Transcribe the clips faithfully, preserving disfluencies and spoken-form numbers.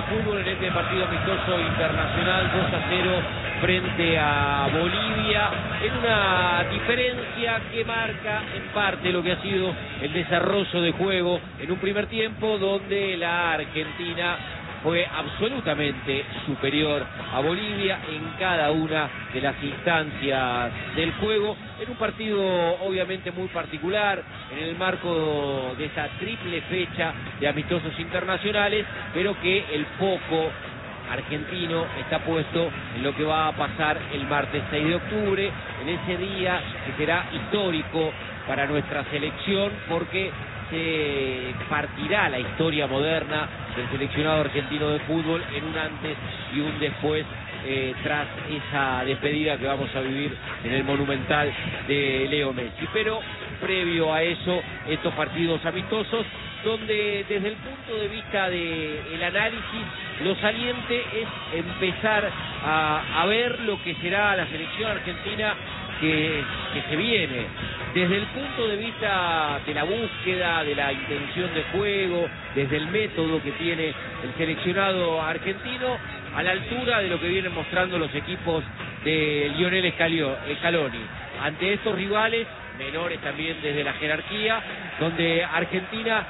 fútbol en este partido amistoso internacional dos a cero frente a Bolivia, en una diferencia que marca en parte lo que ha sido el desarrollo de juego en un primer tiempo donde la Argentina fue absolutamente superior a Bolivia en cada una de las instancias del juego, en un partido obviamente muy particular, en el marco de esa triple fecha de amistosos internacionales, pero que el foco argentino está puesto en lo que va a pasar el martes seis de octubre, en ese día que será histórico para nuestra selección, porque se partirá la historia moderna del seleccionado argentino de fútbol en un antes y un después, eh, tras esa despedida que vamos a vivir en el Monumental de Leo Messi. Pero previo a eso, estos partidos amistosos, donde desde el punto de vista del análisis, lo saliente es empezar a, a ver lo que será la selección argentina que, que se viene. Desde el punto de vista de la búsqueda, de la intención de juego, desde el método que tiene el seleccionado argentino, a la altura de lo que vienen mostrando los equipos de Lionel Scaloni. Ante estos rivales, menores también desde la jerarquía, donde Argentina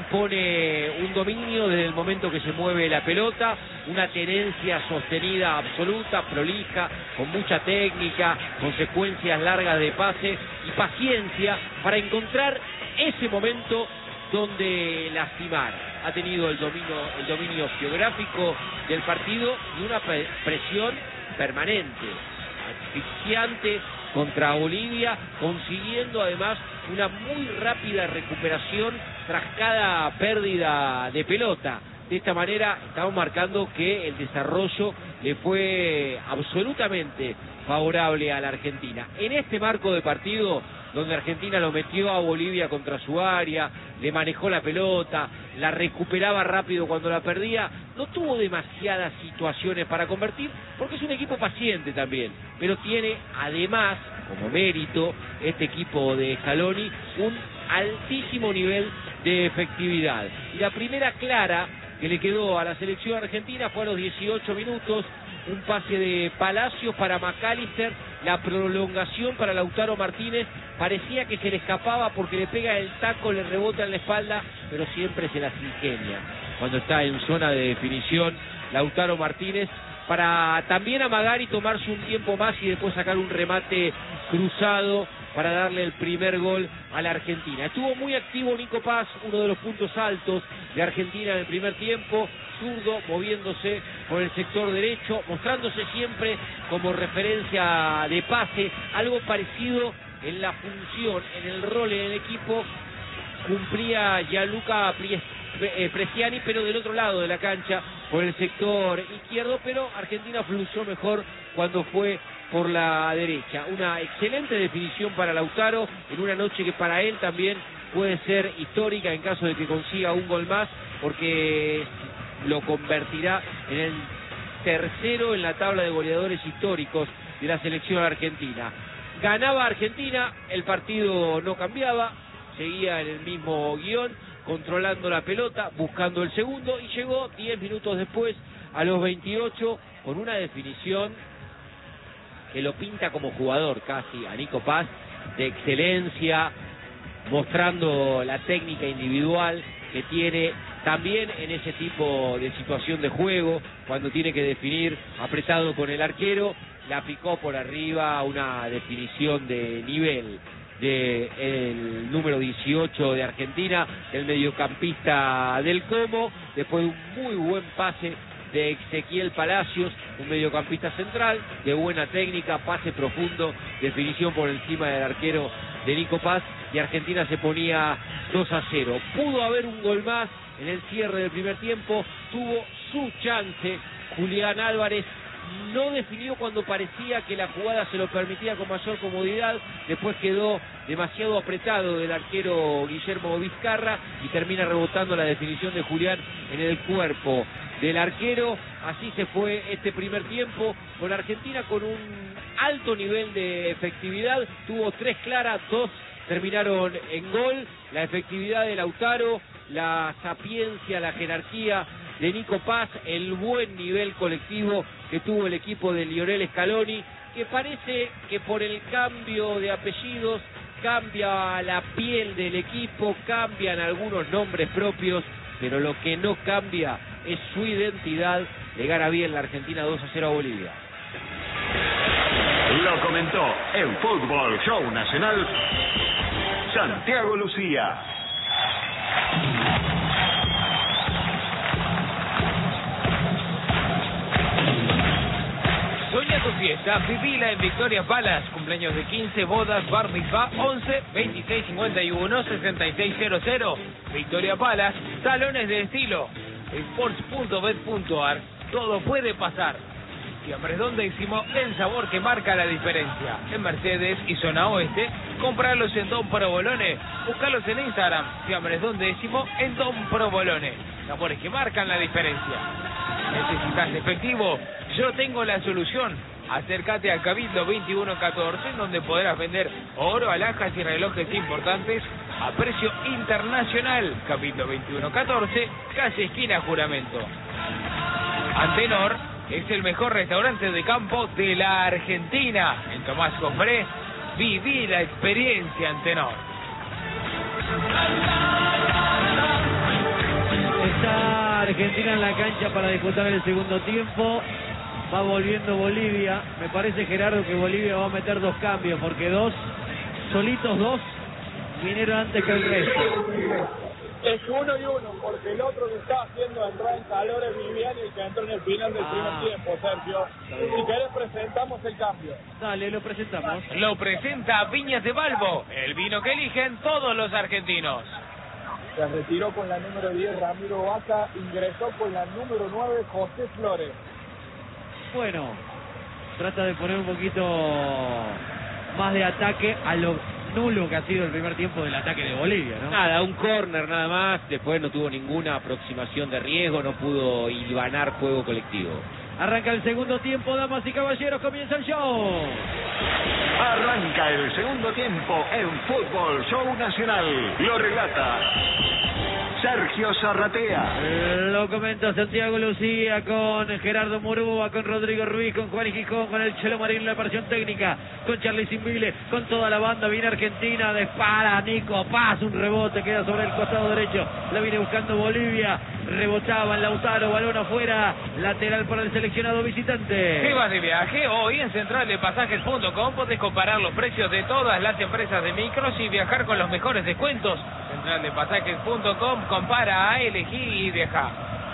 impone un dominio desde el momento que se mueve la pelota, una tenencia sostenida absoluta, prolija, con mucha técnica, con secuencias largas de pase y paciencia para encontrar ese momento donde lastimar. Ha tenido el dominio, el dominio geográfico del partido y una presión permanente, asfixiante contra Bolivia, consiguiendo además una muy rápida recuperación tras cada pérdida de pelota. De esta manera estamos marcando que el desarrollo le fue absolutamente favorable a la Argentina. En este marco de partido, donde Argentina lo metió a Bolivia contra su área, le manejó la pelota, la recuperaba rápido cuando la perdía, no tuvo demasiadas situaciones para convertir, porque es un equipo paciente también, pero tiene además, como mérito, este equipo de Scaloni, un altísimo nivel de efectividad. Y la primera clara que le quedó a la selección argentina fue a los dieciocho minutos, un pase de Palacios para McAllister, la prolongación para Lautaro Martínez, parecía que se le escapaba porque le pega el taco, le rebota en la espalda, pero siempre se las ingenia cuando está en zona de definición Lautaro Martínez, para también amagar y tomarse un tiempo más y después sacar un remate cruzado para darle el primer gol a la Argentina. Estuvo muy activo Nico Paz, uno de los puntos altos de Argentina en el primer tiempo, zurdo, moviéndose por el sector derecho, mostrándose siempre como referencia de pase, algo parecido en la función, en el rol en el equipo, cumplía Gianluca Prestiani, pero del otro lado de la cancha, por el sector izquierdo, pero Argentina fluyó mejor cuando fue por la derecha. Una excelente definición para Lautaro en una noche que para él también puede ser histórica en caso de que consiga un gol más, porque lo convertirá en el tercero en la tabla de goleadores históricos de la selección argentina. Ganaba Argentina, el partido no cambiaba, seguía en el mismo guión, controlando la pelota, buscando el segundo, y llegó diez minutos después, a los veintiocho, con una definición que lo pinta como jugador casi a Nico Paz, de excelencia, mostrando la técnica individual que tiene también en ese tipo de situación de juego, cuando tiene que definir apretado con el arquero, la picó por arriba, una definición de nivel del número dieciocho de Argentina, el mediocampista del Como, después de un muy buen pase de Ezequiel Palacios, un mediocampista central, de buena técnica, pase profundo, definición por encima del arquero de Nico Paz, y Argentina se ponía dos a cero. Pudo haber un gol más en el cierre del primer tiempo, tuvo su chance Julián Álvarez, no definió cuando parecía que la jugada se lo permitía con mayor comodidad, después quedó demasiado apretado del arquero Guillermo Vizcarra y termina rebotando la definición de Julián en el cuerpo del arquero. Así se fue este primer tiempo, con Argentina con un alto nivel de efectividad, tuvo tres claras, dos terminaron en gol, la efectividad de Lautaro, la sapiencia, la jerarquía de Nico Paz, el buen nivel colectivo que tuvo el equipo de Lionel Scaloni, que parece que por el cambio de apellidos cambia la piel del equipo, cambian algunos nombres propios, pero lo que no cambia es su identidad. Le gana bien la Argentina dos a cero a Bolivia. Lo comentó en Fútbol Show Nacional Santiago Lucía. Sueña tu fiesta, vivila en Victoria Palace. Cumpleaños de quince, bodas, bar mitzvah, once, veintiséis cincuenta y uno, sesenta y seis cero cero. Victoria Palace, salones de estilo. Sports punto bet punto ar, todo puede pasar. Fiambres Don Décimo, el sabor que marca la diferencia. En Mercedes y zona oeste, comprarlos en Don Provolone. Buscarlos en Instagram, Fiambres Don Décimo, en Don Provolone. Sabores que marcan la diferencia. ¿Necesitas efectivo? Yo tengo la solución. Acércate al Cabildo veintiuno catorce, donde podrás vender oro, alhajas y relojes importantes a precio internacional. Cabildo veintiuno catorce, casi esquina Juramento. Antenor es el mejor restaurante de campo de la Argentina. En Tomás Cofré, viví la experiencia Antenor. Está Argentina en la cancha para disputar el segundo tiempo. Va volviendo Bolivia. Me parece, Gerardo, que Bolivia va a meter dos cambios, porque dos, solitos dos, vinieron antes que el resto. Es uno y uno, porque el otro que está haciendo entrar en calor es Viviani, el que entró en el final del ah. primer tiempo, Sergio. Si querés, presentamos el cambio. Dale, lo presentamos. Lo presenta Viñas de Balbo, el vino que eligen todos los argentinos. Se retiró con la número diez Ramiro Vaca, ingresó con la número nueve José Flores. Bueno, trata de poner un poquito más de ataque a lo nulo que ha sido el primer tiempo del ataque de Bolivia, ¿no? Nada, un córner nada más, después no tuvo ninguna aproximación de riesgo, no pudo hilvanar juego colectivo. Arranca el segundo tiempo, damas y caballeros, comienza el show. Arranca el segundo tiempo en Fútbol Show Nacional. Lo relata Sergio Zarratea. Lo comenta Santiago Lucía con Gerardo Murúa, con Rodrigo Ruiz, con Juan y Gijón, con el Chelo Marín en la versión técnica, con Charly Simbile, con toda la banda. Viene Argentina, dispara Nico Paz, un rebote, queda sobre el costado derecho, la viene buscando Bolivia, rebotaba en Lautaro, balón afuera, lateral para el seleccionado visitante. ¿Qué vas de viaje? Hoy en central de pasajes punto com podés comparar los precios de todas las empresas de micros y viajar con los mejores descuentos. central de pasajes punto com, compara, elegí y viaja.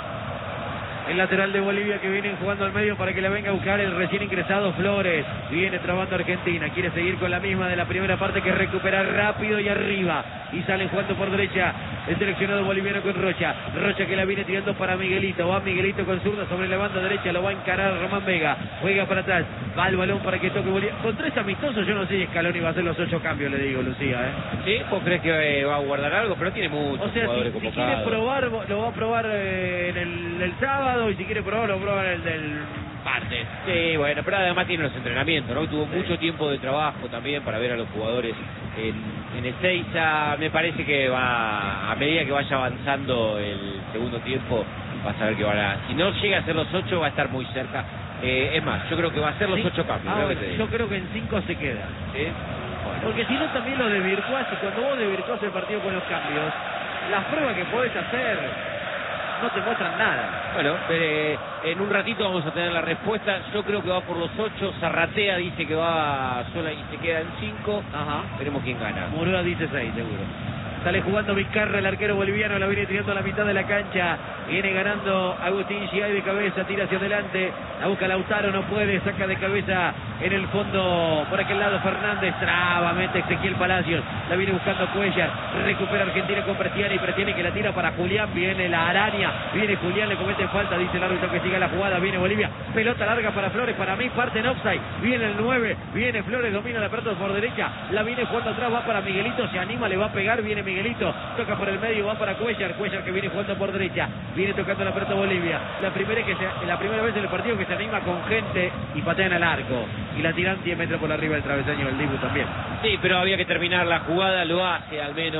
El lateral de Bolivia que viene jugando al medio para que la venga a buscar el recién ingresado Flores. Viene trabando Argentina, quiere seguir con la misma de la primera parte, que recuperar rápido y arriba. Y salen jugando por derecha el seleccionado boliviano con Rocha. Rocha que la viene tirando para Miguelito. Va Miguelito con zurda sobre la banda derecha, lo va a encarar Román Vega. Juega para atrás, va el balón para que toque Bolivia. Con tres amistosos yo no sé si Scaloni va a hacer los ocho cambios, le digo, Lucía, ¿eh? Sí, vos crees que eh, va a guardar algo, pero tiene muchos o sea, jugadores si, si convocados. quiere probar, lo va a probar eh, en el, el sábado, y si quiere probar, lo prueba en el del martes. Sí, bueno, pero además tiene los entrenamientos, ¿no? Tuvo mucho tiempo de trabajo también para ver a los jugadores en, en Ezeiza. Me parece que va, a medida que vaya avanzando el segundo tiempo, vas a ver que van a, si no llega a ser los ocho, va a estar muy cerca. Eh, es más, yo creo que va a ser los sí. ocho cambios. Ah, creo bueno, que te yo creo que en cinco se queda. ¿Sí? Bueno. Porque si no, también lo desvirtuás, y cuando vos desvirtuás el partido con los cambios, las pruebas que podés hacer no te muestran nada. Bueno, eh, en un ratito vamos a tener la respuesta. Yo creo que va por los ocho. Zarratea dice que va sola y se queda en cinco. Ajá. Veremos quién gana. Murúa dice seis, seguro. Sale jugando Vizcarra, el arquero boliviano, la viene tirando a la mitad de la cancha. Viene ganando Agustín Giay de cabeza, tira hacia adelante. La busca Lautaro, no puede, saca de cabeza en el fondo por aquel lado Fernández. Nuevamente Ezequiel Palacios, la viene buscando Cuellar. Recupera Argentina con Pretiani, Pretiani que la tira para Julián. Viene la araña, viene Julián, le comete falta, dice el árbitro que siga la jugada. Viene Bolivia, pelota larga para Flores, para mí parte en offside. Viene el nueve, viene Flores, domina la pelota por derecha. La viene jugando atrás, va para Miguelito, se anima, le va a pegar, viene Miguelito, toca por el medio, va para Cuellar, Cuellar que viene jugando por derecha, viene tocando la pelota Bolivia, la primera que se, la primera vez en el partido que se anima con gente y patean al arco, y la tiran diez metros por arriba del travesaño del Dibu también. Sí, pero había que terminar la jugada, lo hace al menos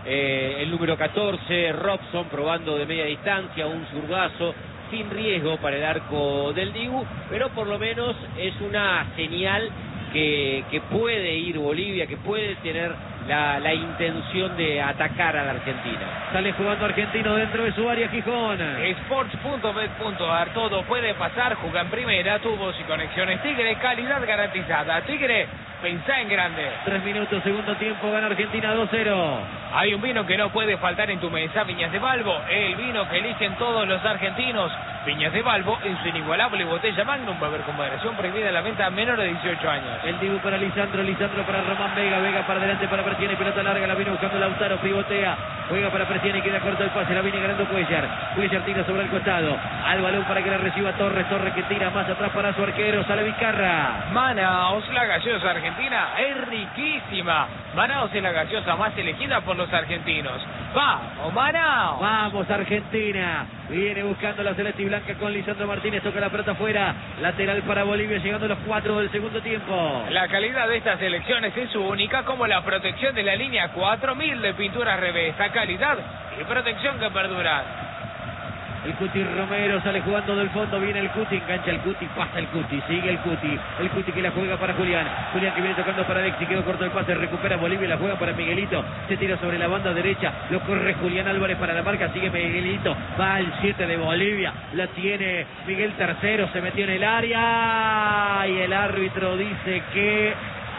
eh, el número catorce, Robson, probando de media distancia, un zurdazo, sin riesgo para el arco del Dibu, pero por lo menos es una señal que, que puede ir Bolivia, que puede tener la, la intención de atacar a la Argentina. Sale jugando Argentino dentro de su área, Gijón. Sports punto bet punto ar, todo puede pasar, juega en primera, tubos y conexiones Tigre, calidad garantizada. Tigre, pensá en grande. Tres minutos, segundo tiempo, gana Argentina dos cero. Hay un vino que no puede faltar en tu mesa, Viñas de Balbo, el vino que eligen todos los argentinos. Viñas de Balbo, en su inigualable botella Magnum, va a haber con moderación, prohibida la venta a menores de dieciocho años. El Dibu para Lisandro, Lisandro para Román Vega, Vega para adelante para Prestiani, pelota larga, la viene buscando Lautaro, pivotea, juega para Prestiani, queda corto el pase, la viene ganando Cuellar, Cuellar tira sobre el costado, al balón para que la reciba Torres, Torres que tira más atrás para su arquero, sale Vizcarra. Manaos, la gaseosa argentina, es riquísima. Manaos es la gaseosa más elegida por los argentinos. ¡Vamos, Manaos! Vamos, Argentina. Viene buscando la celeste y blanca con Lisandro Martínez, toca la pelota afuera, lateral para Bolivia, llegando a los cuatro del segundo tiempo. La calidad de estas elecciones es única, como la protección de la línea cuatro mil de pintura Revesta, calidad y protección que perdura. El Cuti Romero sale jugando del fondo, viene el Cuti, engancha el Cuti, pasa el Cuti, sigue el Cuti, el Cuti que la juega para Julián, Julián que viene tocando para Alexi, quedó corto el pase, recupera Bolivia, la juega para Miguelito, se tira sobre la banda derecha, lo corre Julián Álvarez para la marca, sigue Miguelito, va al siete de Bolivia, la tiene Miguel Tercero, se metió en el área y el árbitro dice que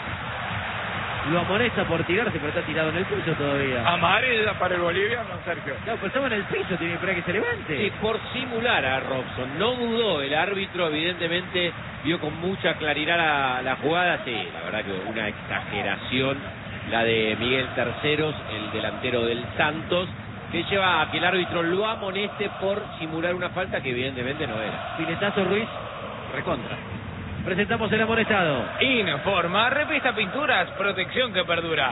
lo amonesta por tirarse, pero está tirado en el piso todavía. Amarilla para el boliviano, Sergio. No, pero estaba en el piso, tiene que esperar que se levante. Sí, por simular a Robson. No dudó, el árbitro evidentemente vio con mucha claridad la, la jugada. Sí, la verdad que una exageración la de Miguel Terceros, el delantero del Santos, que lleva a que el árbitro lo amoneste por simular una falta que evidentemente no era. Piletazo Ruiz, recontra. Presentamos el amonestado. Informa, Revista Pinturas, protección que perdura.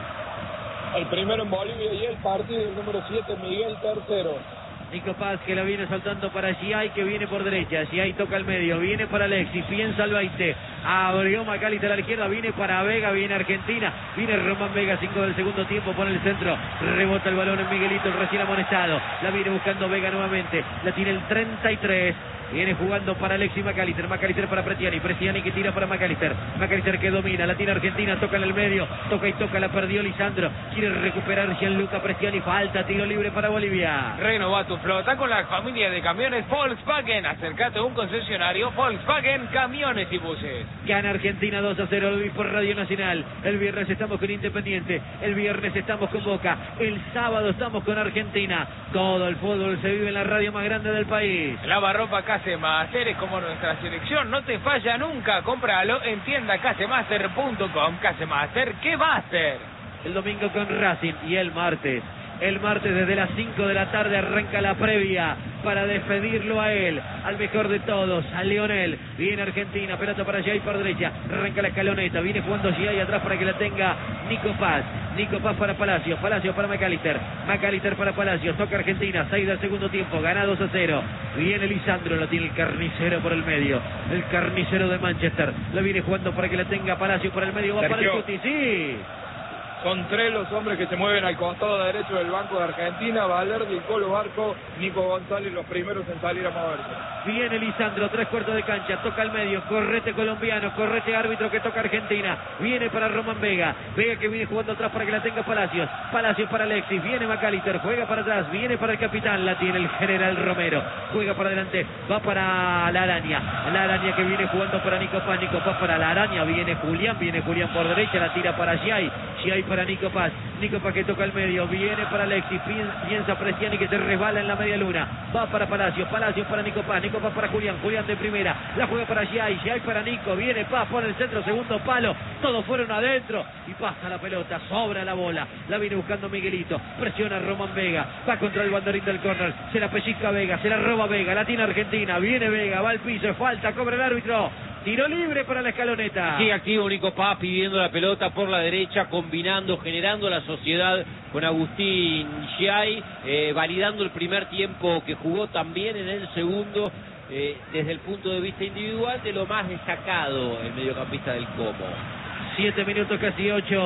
El primero en Bolivia y el partido, el número siete, Miguel Tercero. Nico Paz que la viene saltando para Giai, que viene por derecha. Giai toca el medio, viene para Alexis, piensa al veinte. Abrió Macalister a la izquierda, viene para Vega, viene Argentina. Viene Román Vega, cinco del segundo tiempo, pone el centro. Rebota el balón en Miguelito, el recién amonestado. La viene buscando Vega nuevamente. La tiene el treinta y tres. Viene jugando para Alexis Macalister, Macalister para Prestiani, Prestiani que tira para Macalister, Macalister que domina, la tiene Argentina, toca en el medio, toca y toca, la perdió Lisandro, quiere recuperar Gianluca Prestiani, falta, tiro libre para Bolivia. Renova tu flota con la familia de camiones Volkswagen, acércate a un concesionario Volkswagen, camiones y buses. Gana Argentina dos a cero, lo vi por Radio Nacional, el viernes estamos con Independiente, el viernes estamos con Boca, el sábado estamos con Argentina, todo el fútbol se vive en la radio más grande del país. Lavarropa Casemaster es como nuestra selección, no te falla nunca, cómpralo en tienda casemaster punto com. Casemaster, ¿qué va a hacer? El domingo con Racing y el martes. El martes desde las cinco de la tarde arranca la previa para despedirlo a él, al mejor de todos, a Lionel. Viene Argentina, pelota para Giai por derecha, arranca la escaloneta, viene jugando Giai atrás para que la tenga Nico Paz. Nico Paz para Palacios, Palacios para Macalister, Macalister para Palacios, toca Argentina, seis del segundo tiempo, gana dos a cero. Viene Lisandro, lo tiene el carnicero por el medio, el carnicero de Manchester. La viene jugando para que la tenga Palacios por el medio, va Sergio. Para el Cuti, sí. Son tres los hombres que se mueven al costado derecho del banco de Argentina, Valerde y Colo Barco, Nico González los primeros en salir a moverse. Viene Lisandro, tres cuartos de cancha, toca al medio, correte colombiano, correte árbitro que toca Argentina, viene para Román Vega, Vega que viene jugando atrás para que la tenga Palacios, Palacios para Alexis, viene Macalister, juega para atrás, viene para el capitán, la tiene el general Romero, juega para adelante, va para la araña, la araña que viene jugando para Nico Paz, Nico Paz para la araña, viene Julián, viene Julián por derecha, la tira para Giai, Giai para Nico Paz, Nico Paz que toca el medio, viene para Alexis, piensa Prestiani que se resbala en la media luna, va para Palacios, Palacios para Nico Paz, Nico Paz para Julián, Julián de primera, la juega para Giai, Giai para Nico, viene Paz, pone el centro, segundo palo, todos fueron adentro y pasa la pelota, sobra la bola, la viene buscando Miguelito, presiona Román Vega, va contra el banderín del córner, se la pellizca Vega, se la roba Vega, la tiene Argentina, viene Vega, va al piso, falta, cobra el árbitro. Tiro libre para la escaloneta. Sí, activo Nico Paz pidiendo la pelota por la derecha, combinando, generando la sociedad con Agustín Giai, eh, validando el primer tiempo que jugó también en el segundo, eh, desde el punto de vista individual, de lo más destacado el mediocampista del Como. Siete minutos, casi ocho.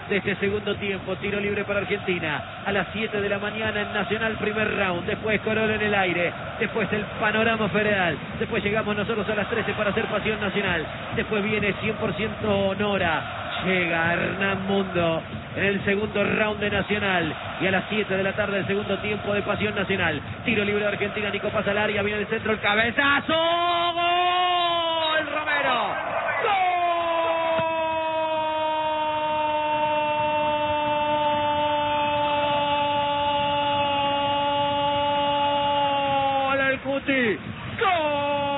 de este segundo tiempo. Tiro libre para Argentina a las siete de la mañana en Nacional, primer round. Después Corol en el aire, después el panorama federal, después llegamos nosotros a las trece para hacer Pasión Nacional, después viene cien por ciento Nora. Llega Hernán Mundo en el segundo round de Nacional y a las siete de la tarde el segundo tiempo de Pasión Nacional. Tiro libre de Argentina, Nico pasa al área, viene el centro, el cabezazo, ¡gol! Romero, ¡gol! El Cuti